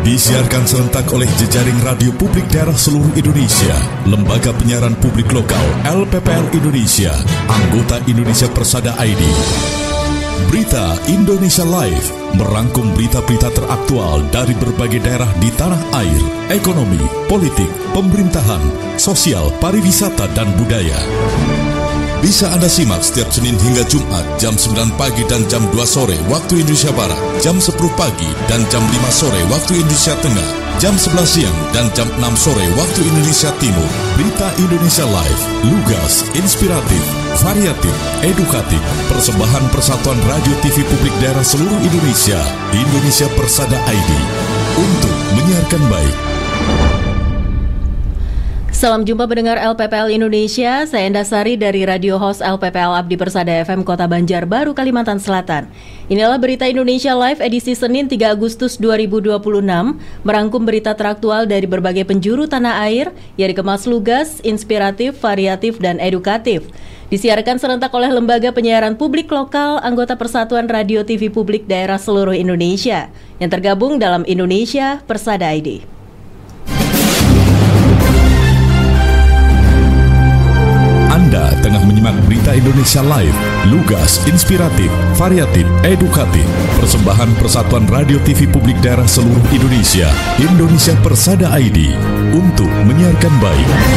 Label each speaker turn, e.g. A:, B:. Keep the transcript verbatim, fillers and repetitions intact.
A: Disiarkan serentak oleh jejaring radio publik daerah seluruh Indonesia, Lembaga Penyiaran Publik Lokal L P P L Indonesia, anggota Indonesia Persada I D. Berita Indonesia Live merangkum berita-berita teraktual dari berbagai daerah di tanah air, ekonomi, politik, pemerintahan, sosial, pariwisata, dan budaya. Bisa Anda simak setiap Senin hingga Jumat jam sembilan pagi dan jam dua sore waktu Indonesia Barat, jam sepuluh pagi dan jam lima sore waktu Indonesia Tengah, jam sebelas siang dan jam enam sore waktu Indonesia Timur. Berita Indonesia Live, lugas, inspiratif, variatif, edukatif, persembahan Persatuan Radio T V Publik Daerah seluruh Indonesia, Indonesia Persada I D, untuk menyiarkan baik.
B: Salam jumpa pendengar L P P L Indonesia, saya Endasari dari Radio Host L P P L Abdi Persada F M Kota Banjarbaru, Kalimantan Selatan. Inilah Berita Indonesia Live edisi Senin tiga Agustus dua ribu dua puluh enam, merangkum berita teraktual dari berbagai penjuru tanah air yang dikemas lugas, inspiratif, variatif, dan edukatif. Disiarkan serentak oleh Lembaga Penyiaran Publik Lokal, anggota Persatuan Radio T V Publik Daerah seluruh Indonesia, yang tergabung dalam Indonesia Persada I D.
A: Anda tengah menyimak Berita Indonesia Live, lugas, inspiratif, variatif, edukatif, persembahan Persatuan Radio T V Publik Daerah seluruh Indonesia, Indonesia Persada I D, untuk menyiarkan baik.